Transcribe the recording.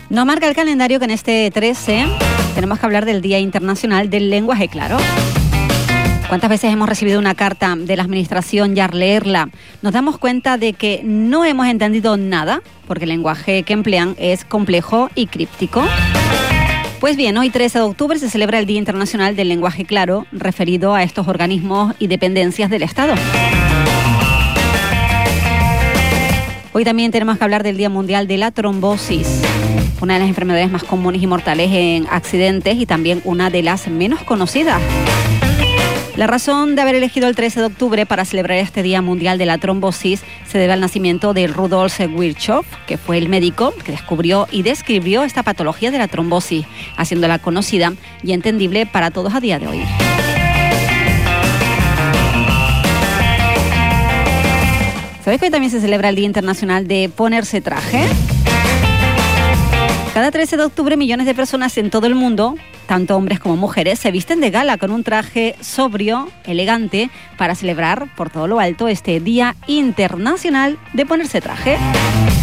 Nos marca el calendario que en este 13 tenemos que hablar del Día Internacional del Lenguaje Claro. ¿Cuántas veces hemos recibido una carta de la administración y al leerla nos damos cuenta de que no hemos entendido nada porque el lenguaje que emplean es complejo y críptico? Pues bien, hoy 13 de octubre se celebra el Día Internacional del Lenguaje Claro, referido a estos organismos y dependencias del Estado. Hoy también tenemos que hablar del Día Mundial de la Trombosis, una de las enfermedades más comunes y mortales en accidentes y también una de las menos conocidas. La razón de haber elegido el 13 de octubre para celebrar este Día Mundial de la Trombosis se debe al nacimiento de Rudolf Virchow, que fue el médico que descubrió y describió esta patología de la trombosis, haciéndola conocida y entendible para todos a día de hoy. ¿Sabéis que hoy también se celebra el Día Internacional de ponerse traje? Cada 13 de octubre millones de personas en todo el mundo, tanto hombres como mujeres, se visten de gala con un traje sobrio, elegante, para celebrar por todo lo alto este Día Internacional de ponerse traje.